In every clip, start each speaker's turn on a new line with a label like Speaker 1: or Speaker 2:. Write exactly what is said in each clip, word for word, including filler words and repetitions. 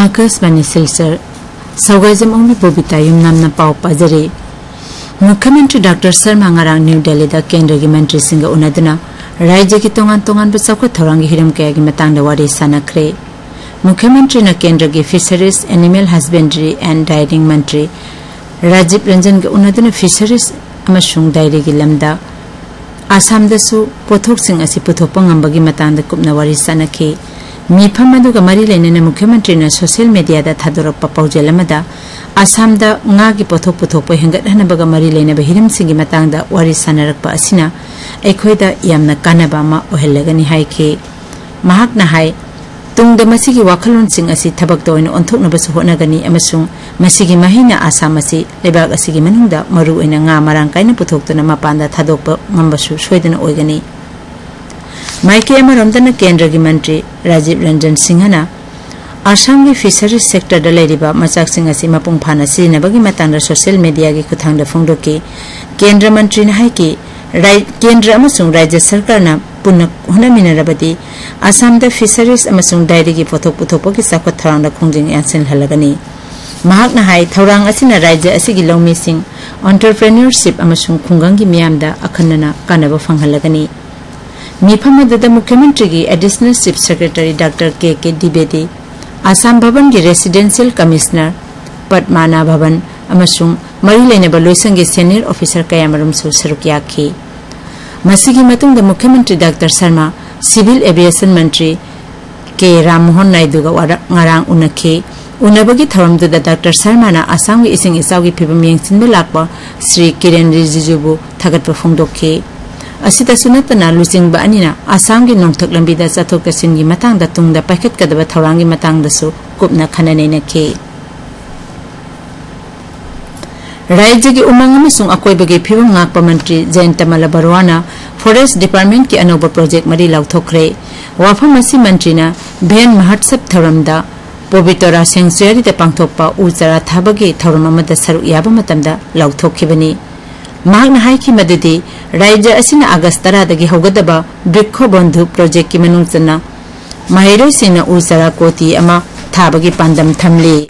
Speaker 1: Akasmani Silsar Saugazam Omi Bobita Yumnamna Pau Pazari Mukhyamantri Doctor Sharma ngarang New Delhi da Kendra gi Mantri Singa unaduna Rajya ki tongan tongan besauka thorangi hiram kaya gi matangda wari sanakre Mukhyamantri na Kendra gi Fisheries Animal Husbandry and Dairying Mantri Rajiv Ranjan gi unaduna Fisheries amashung Dairy gi lamda Assam dasu pothok sing asi puthokpa ngambagi matangda kupna wari sanakhe Mifam aduga mari lainana Mukhyamantri na social media da thadorappa paujal amada Assam da nga gi pothok puthokpa hengathanabaga mari lainaba hiram singi matangda wari sanarakpa asina aikhoida yamna kanaba ma ohelagani haikhe mahakna hai tungda masigi wakhalon sing asi thabak to oina onthoknaba su honagani amasung masigi mahina Assam asi lebak asigi manungda maru oina nga marang kaina puthoktuna mapanda thadokpa ngambasu soidana oigani Maike Amaramdana Kendra gi Mantri Rajiv Ranjan Singhana Assam gi Fisheries sector da leiriba machak sing asi mapung phana sinabagi matangda social media gi kuthangda phongdoki Kendra Mantri na haiki Rai Kendra amasung Rajya Sarkar na punna hunamina rabadi Assam da Fisheries amasung Dairy gi pothok puthokpa gi sakwa tharangda khongjing yansen halagani mahak na hai thaurang asina Rajya asigi lawmi sing entrepreneurship amasung khungang gi miyamda akhanna kanaba phanghalagani Mifam aduda Mukhyamantri gi Additional Chief Secretary Doctor K K Dibedi Assam Bhavan gi Residential Commissioner Padmana Bhavan amasung mari lainaba loisang gi Senior Officer kayamarum su saruk yakhi masigi matungda Mukhyamantri Doctor Sharma Civil Aviation Mantri K Ram Mohan Naidu ga ngarang unakhe unabagi tharamduda Doctor Sharma na Assam gi ising isau gi phibam yengsinba lakpa Sri Kiren Rijiju bu thagatpa phongdokhe Asita sunatana lusingba anina Assam gi nongthak lambida chathok tasin gi matangda tungda paikhat kadaba thorangi matangda su kupna khanane nakhe Rajya gi umang amasung akoibagi phibam ngakpa mantri Jayantamala Barwana Forest Department ki anoba project mari lauthokre wafam asi mantri na Ben Mahatsab thoramda Pobitora Sanctuary da pangthokpa ujara thabagi thoram amada saruk yaba matamda lauthokkhibani Magna haiki madudi Rajya asina August tara dagi hogadaba Brikho Bandhu project ki manung chana Mahiroi sina usara koti ama thabagi pandam thamli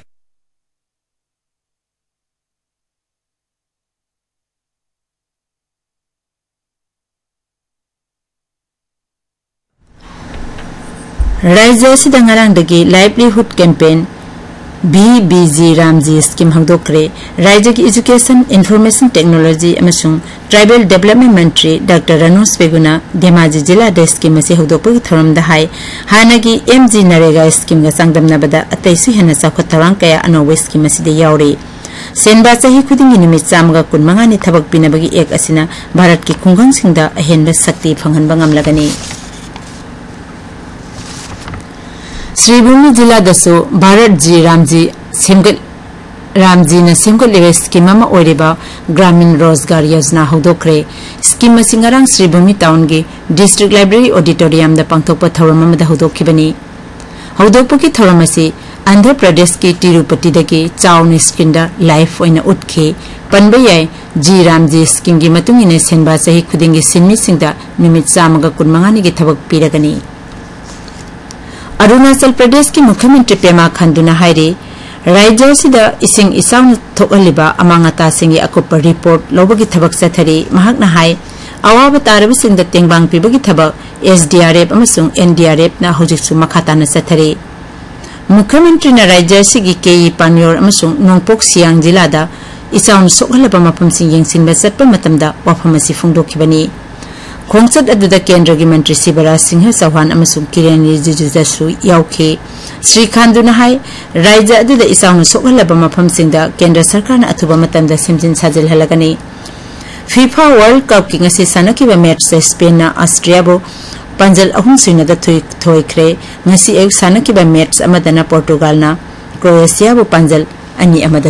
Speaker 1: Rajya asida ngarang dagi livelihood campaign B B G Ramji scheme hangdokre Rajya ki Education Information Technology amasung Tribal Development Mantri Doctor Ranos Beguna Dhemaji Jilla da scheme ase hangdokpagi thoramda hai hanagi M G Narega scheme ga sangdamna bada ataisu hena sakhot tharang kaya anowa scheme asida yaure senba chahi khudingi nimit chamga kunmanga ni thabak pinabagi ek asina Bharat ki khunggang singda ahenba sakti phanghanba ngamlagani Sribhumi Jilla dasu Bharat Ji Ramji Semgat Ramji na Semgat lewe scheme ama oiriba Gramin Rozgar Yojana hodokre scheme singarang Sribhumi town gi District Library Auditorium da pangthokpa thoram amada hodokkibani hodokpaki thoram asi Andhra Pradesh ki Tirupati dagi chauni screen da live oina utkhe panba yai Ji Ramji scheme gi matungina senba chahi khudingi sinmi singda nimit chamaga kunmanga ni gi thabak piragani Arunachal Pradesh ki Mukhyamantri Pema Khandu na haire Rajya sida ising isang thokaliba amangata singi akopa report lobagi thabak sathari mahakna hai awaba tarab singda tengbang pibagi thabak S D R F amasung N D R F na hojiksu makhata na sathari Mukhyamantri na Rajya sigi K Panyor amasung Nongpok Siang Jilla da isang sokhalaba mapam sing yengsinba satpa matamda wafamasi phongdokhibani Khongchat aduda Kendra gi Mantri Sibaraj Singh Chauhan amasung Kiren Rijiju dasu yaukhe Sri Khandu na hai Rajya aduda isang sokhalaba mafam singda Kendra Sarkar na athuba matamda simjin sajil halagani FIFA World Cup ki ngasi sanakiba match Spain na Austria bo panjal ahum suina da thoi thoikre ngasi ek sanakiba match amadana Portugal na Croatia bo panjal ani amada